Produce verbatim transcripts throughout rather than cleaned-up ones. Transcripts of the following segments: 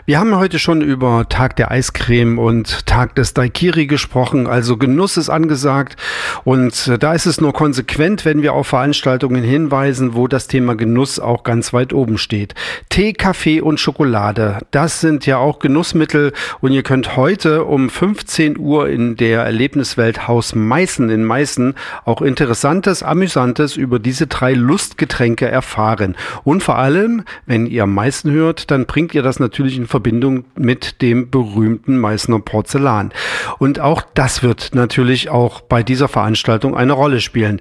Wir haben heute schon über Tag der Eiscreme und Tag des Daiquiri gesprochen, also Genuss ist angesagt und da ist es nur konsequent, wenn wir auf Veranstaltungen hinweisen, wo das Thema Genuss auch ganz weit oben steht. Tee, Kaffee und Schokolade, das sind ja auch Genussmittel und ihr könnt heute um fünfzehn Uhr in der Erlebniswelt Haus Meißen in Meißen auch Interessantes, Amüsantes über diese drei Lustgetränke erfahren. Und vor allem, wenn ihr Meißen hört, dann bringt ihr das natürlich in Verbindung mit dem berühmten Meißner Porzellan. Und auch das wird natürlich auch bei dieser Veranstaltung eine Rolle spielen.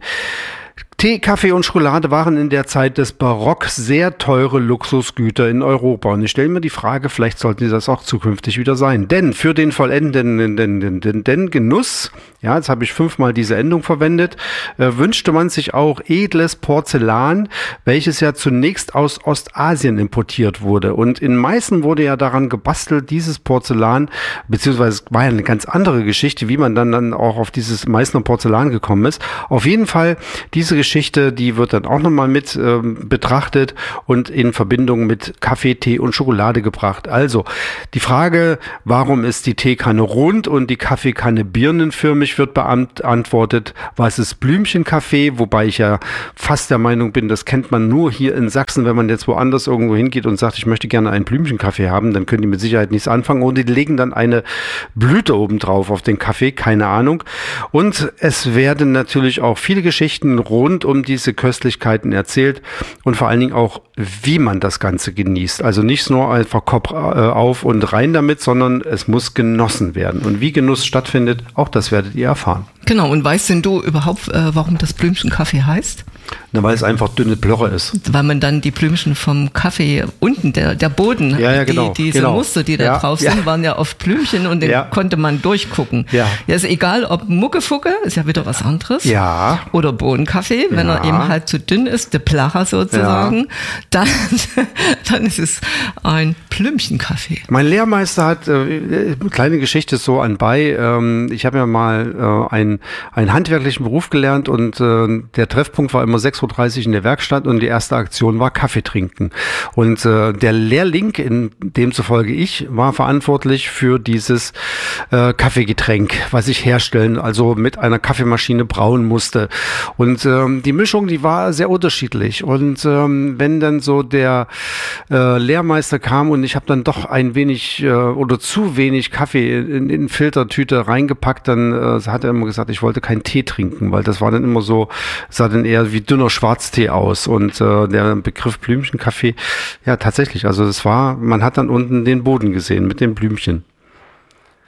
Tee, Kaffee und Schokolade waren in der Zeit des Barock sehr teure Luxusgüter in Europa. Und ich stelle mir die Frage, vielleicht sollten sie das auch zukünftig wieder sein. Denn für den vollendenden den, den, den, den Genuss, ja, jetzt habe ich fünfmal diese Endung verwendet, äh, wünschte man sich auch edles Porzellan, welches ja zunächst aus Ostasien importiert wurde. Und in Meißen wurde ja daran gebastelt, dieses Porzellan, beziehungsweise es war ja eine ganz andere Geschichte, wie man dann, dann auch auf dieses Meißner Porzellan gekommen ist. Auf jeden Fall, diese Geschichte, die wird dann auch nochmal mit ähm, betrachtet und in Verbindung mit Kaffee, Tee und Schokolade gebracht. Also die Frage, warum ist die Teekanne rund und die Kaffeekanne birnenförmig, wird beantwortet. Was ist Blümchenkaffee? Wobei ich ja fast der Meinung bin, das kennt man nur hier in Sachsen. Wenn man jetzt woanders irgendwo hingeht und sagt, ich möchte gerne einen Blümchenkaffee haben, dann können die mit Sicherheit nichts anfangen und die legen dann eine Blüte oben drauf auf den Kaffee, keine Ahnung. Und es werden natürlich auch viele Geschichten rund um diese Köstlichkeiten erzählt und vor allen Dingen auch, wie man das Ganze genießt. Also nicht nur einfach Kopf auf und rein damit, sondern es muss genossen werden. Und wie Genuss stattfindet, auch das werdet ihr erfahren. Genau, und weißt denn du überhaupt, äh, warum das Blümchenkaffee heißt? Na, weil es einfach dünne Plörre ist. Weil man dann die Blümchen vom Kaffee unten, der, der Boden, ja, ja, genau, die, diese genau. Muster, die da ja, drauf ja. sind, waren ja oft Blümchen und den ja. konnte man durchgucken. Ja. Ja, ist egal, ob Muckefucke, ist ja wieder was anderes. Ja. Oder Bohnenkaffee, wenn ja. er eben halt zu dünn ist, der Placher sozusagen, ja. dann, dann ist es ein Blümchenkaffee. Mein Lehrmeister hat, äh, kleine Geschichte so anbei, ähm, ich habe ja mal äh, ein einen handwerklichen Beruf gelernt und äh, der Treffpunkt war immer sechs Uhr dreißig in der Werkstatt und die erste Aktion war Kaffee trinken. Und äh, der Lehrling, in demzufolge ich, war verantwortlich für dieses äh, Kaffeegetränk, was ich herstellen, also mit einer Kaffeemaschine brauen musste. Und ähm, die Mischung, die war sehr unterschiedlich. Und ähm, wenn dann so der äh, Lehrmeister kam und ich habe dann doch ein wenig äh, oder zu wenig Kaffee in, in Filtertüte reingepackt, dann äh, hat er immer gesagt, ich wollte keinen Tee trinken, weil das war dann immer so, sah dann eher wie dünner Schwarztee aus und äh, der Begriff Blümchenkaffee, ja tatsächlich, also das war, man hat dann unten den Boden gesehen mit den Blümchen.